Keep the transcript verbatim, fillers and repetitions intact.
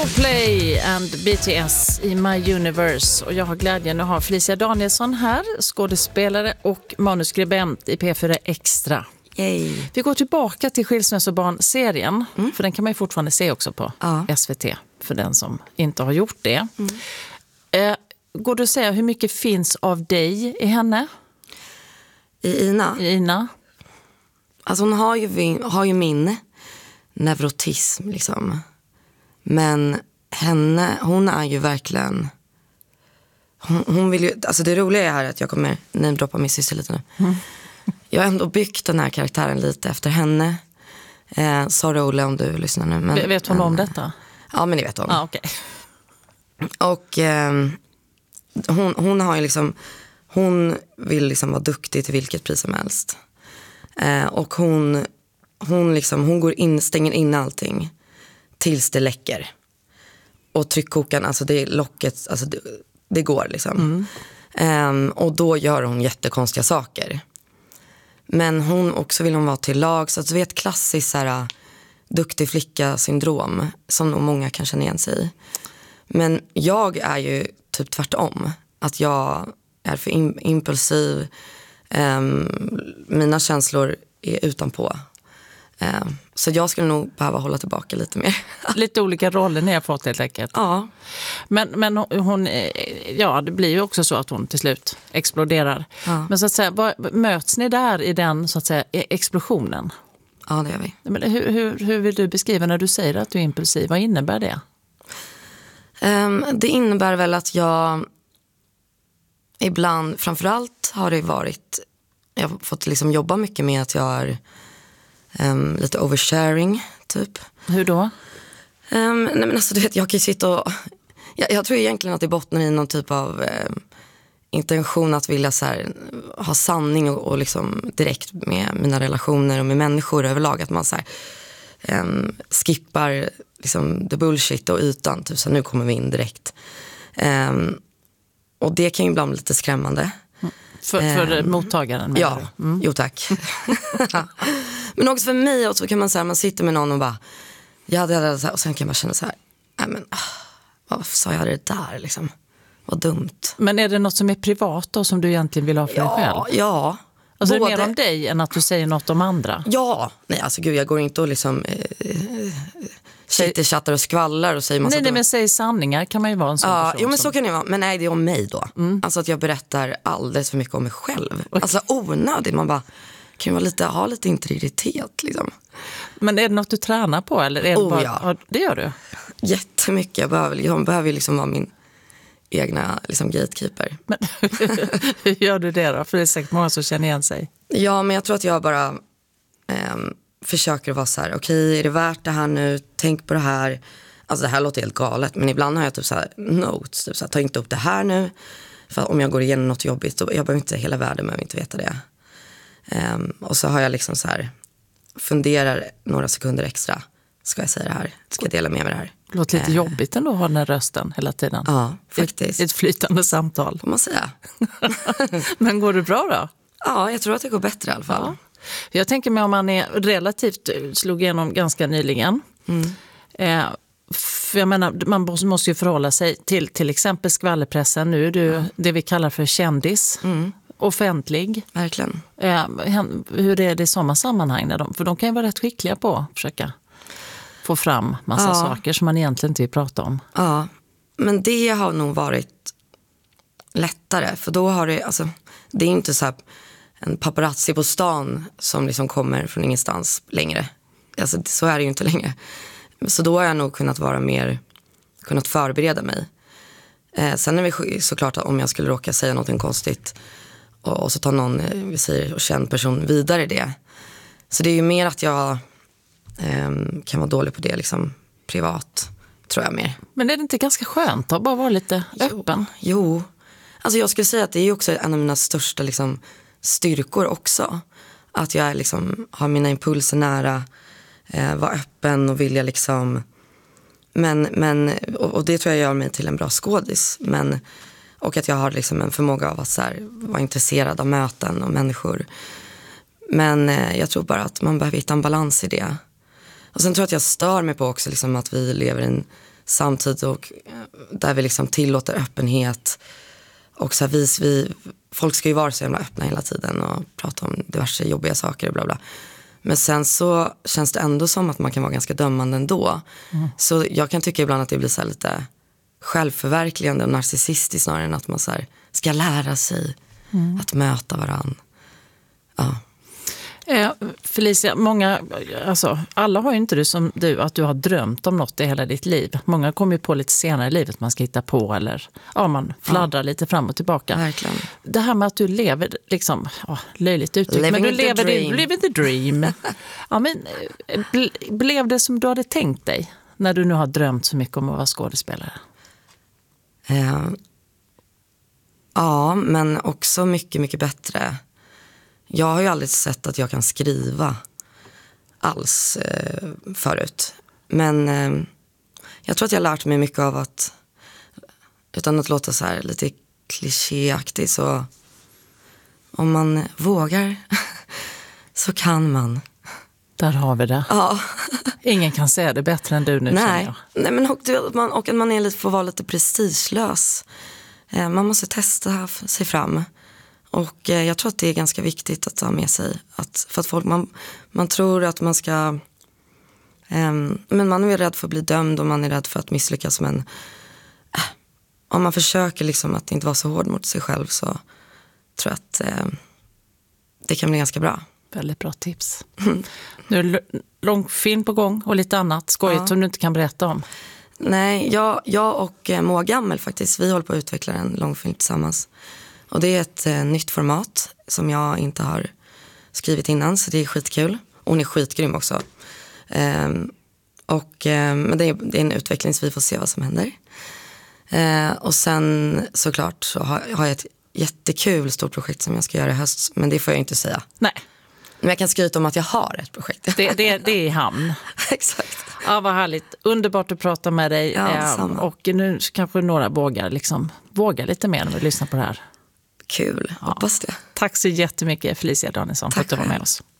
Coldplay and B T S i My Universe. Och jag har glädjen att ha Felicia Danielsson här, skådespelare och manuskribent i P fyra Extra. Yay. Vi går tillbaka till Skilsmässobarn-serien, mm. för den kan man ju fortfarande se också på ja. S V T, för den som inte har gjort det. Mm. Eh, går du att säga hur mycket finns av dig i henne? I Ina? I Ina. Alltså hon har ju, har ju min neurotism liksom. Men henne, hon är ju verkligen... Hon, hon vill ju... Alltså det roliga är här att jag kommer namedroppa min syster lite nu. Mm. Jag har ändå byggt den här karaktären lite efter henne. Eh, sorry Olle om du lyssnar nu. Men, vet hon men, om detta? Ja, men det vet hon. Ah, okay. Och eh, hon, hon har ju liksom... Hon vill liksom vara duktig till vilket pris som helst. Eh, och hon, hon, liksom, hon går in, stänger in allting tills det läcker. Och tryckkokaren, alltså det locket, alltså det, det går liksom. Mm. Eh, och då gör hon jättekonstiga saker. Men hon också vill hon vara till lag. Så att du vet klassiskt så här, duktig flicka-syndrom som nog många kan känna igen sig i. Men jag är ju typ tvärtom. Att jag är för im- impulsiv. Um, mina känslor är utanpå. Um, så jag skulle nog behöva hålla tillbaka lite mer. Lite olika roller ni har fått helt enkelt. Ja. Men, men hon, ja, det blir ju också så att hon till slut exploderar. Ja. Men så att säga, vad, möts ni där i den så att säga explosionen? Ja, det gör vi. Men hur, hur, hur vill du beskriva när du säger att du är impulsiv? Vad innebär det? Um, det innebär väl att jag ibland, framförallt har det varit, jag har fått liksom jobba mycket med att jag är um, lite oversharing typ. Hur då? Um, nej men alltså du vet, jag kan ju sitta och jag, jag tror egentligen att det bottnar i någon typ av um, intention att vilja så här, ha sanning och, och liksom direkt med mina relationer och med människor överlag, att man så här, um, skippar liksom the bullshit och ytan typ så här, nu kommer vi in direkt. Um, och det kan ju ibland bli lite skrämmande. Mm. För, för um, mottagaren? Ja, mm. jo tack. Men också för mig, och så kan man säga, man sitter med någon och bara ja, det, det, det, och sen kan man känna så här, nej men varför sa jag det där liksom? Vad dumt. Men är det något som är privat då som du egentligen vill ha för ja, dig själv? Ja. Alltså både... är det mer om dig än att du säger något om andra? Ja, nej alltså gud, jag går inte och liksom eh, sitter, chattar och skvallrar och säger massa... Nej, nej, men säg sanningar kan man ju vara en sån ja, person. Jo, men som... så kan det vara. Men nej, det är om mig då. Mm. Alltså att jag berättar alldeles för mycket om mig själv. Okay. Alltså onödigt. Man bara, kan ju vara lite, ha lite integritet liksom. Men är det något du tränar på? Eller är det oh, bara... ja. Det gör du? Jättemycket. Jag behöver, jag behöver liksom vara min egna liksom, gatekeeper. Men hur gör du det då? För det är säkert många som känner igen sig. Ja, men jag tror att jag bara eh, försöker vara så här, okej, okay, är det värt det här nu? Tänk på det här. Alltså det här låter helt galet, men ibland har jag typ så här notes, typ så här, ta inte upp det här nu. För om jag går igenom något jobbigt, så jag behöver inte hela världen, men jag vill inte veta det. Um, och så har jag liksom så här, funderar några sekunder extra. Ska jag säga det här? Ska jag dela med mig det här? Det låter lite uh, jobbigt ändå att ha den här rösten hela tiden. Ja, faktiskt. Ett, ett flytande samtal. Får man säga. Men går det bra då? Ja, jag tror att det går bättre i alla fall. Ja. Jag tänker mig om man är relativt, slog igenom ganska nyligen. Mm. Eh, för jag menar, man måste ju förhålla sig till till exempel skvallerpressen. Nu är du ja. det vi kallar för kändis. Mm. Offentlig. Verkligen. Eh, hur är det i sådana sammanhang? När de, för de kan ju vara rätt skickliga på att försöka få fram massa ja. saker som man egentligen inte vill prata om. Ja, men det har nog varit lättare. För då har det, alltså, det är inte så här en paparazzi på stan som liksom kommer från ingenstans längre. Alltså, så är det ju inte längre. Så då har jag nog kunnat vara mer, kunnat förbereda mig. Eh, sen är det såklart att om jag skulle råka säga något konstigt och, och så tar någon, vi säger, känd person vidare det. Så det är ju mer att jag eh, kan vara dålig på det liksom privat, tror jag mer. Men är det inte ganska skönt att bara vara lite öppen? Jo, jo. Alltså jag skulle säga att det är också en av mina största liksom, styrkor också. Att jag liksom har mina impulser nära, eh, vara öppen och vilja liksom... Men, men, och, och det tror jag gör mig till en bra skådis. Men, och att jag har liksom en förmåga av att så här, vara intresserad av möten och människor. Men eh, jag tror bara att man behöver hitta en balans i det. Och sen tror jag att jag stör mig på också liksom, att vi lever i en samtidigt och där vi liksom tillåter öppenhet. Och så här, vi, vi, folk ska ju vara så jävla öppna hela tiden och prata om diverse jobbiga saker och bla bla. Men sen så känns det ändå som att man kan vara ganska dömande ändå. Mm. Så jag kan tycka ibland att det blir så här lite självförverkligande och narcissistiskt snarare än att man så här ska lära sig mm. att möta varann. Ja. Eh, Felicia, många, alltså, alla har ju inte det som du, att du har drömt om något i hela ditt liv. Många kommer ju på lite senare i livet man ska hitta på eller ja, man fladdrar ja. lite fram och tillbaka. Verkligen. Det här med att du lever, liksom, oh, löjligt uttryck, living men du the lever dream. Du lever the dream. Ja, men, ble, blev det som du hade tänkt dig när du nu har drömt så mycket om att vara skådespelare? Eh, ja, men också mycket, mycket bättre. Jag har ju aldrig sett att jag kan skriva alls eh, förut. Men eh, jag tror att jag har lärt mig mycket av att, utan att låta så här lite klichéaktigt, så om man vågar så kan man. Där har vi det. Ja. Ingen kan säga det bättre än du nu. Nej, Nej men och, man, och att man är lite, får vara lite prestigelös. Eh, man måste testa sig fram. Och eh, jag tror att det är ganska viktigt att ta med sig. Att, för att folk, man, man tror att man ska... Eh, men man är rädd för att bli dömd och man är rädd för att misslyckas. Men eh, om man försöker liksom att inte vara så hård mot sig själv, så tror jag att eh, det kan bli ganska bra. Väldigt bra tips. Mm. Nu är det långfilm på gång och lite annat skojigt ja. som du inte kan berätta om. Nej, jag, jag och eh, Moa Gammel faktiskt, vi håller på att utveckla en långfilm tillsammans. Och det är ett eh, nytt format som jag inte har skrivit innan, så det är skitkul. Och hon är skitgrym också. Ehm, och, eh, men det är, det är en utveckling, så vi får se vad som händer. Ehm, och sen såklart så har, har jag ett jättekul stort projekt som jag ska göra i höst. Men det får jag inte säga. Nej. Men jag kan skryta om att jag har ett projekt. Det, det, det är i hamn. Exakt. Ja, vad härligt. Underbart att prata med dig. Ja, ehm, och nu kanske några vågar, liksom, vågar lite mer när vi lyssnar på det här. Kul, ja. Hoppas det. Tack så jättemycket Felicia Danielsson för att du var med oss.